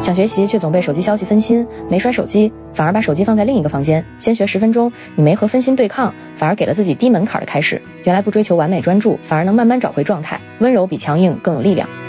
想学习却总被手机消息分心，没摔手机，反而把手机放在另一个房间，先学10分钟，你没和分心对抗，反而给了自己低门槛的开始。原来不追求完美专注，反而能慢慢找回状态。温柔比强硬更有力量。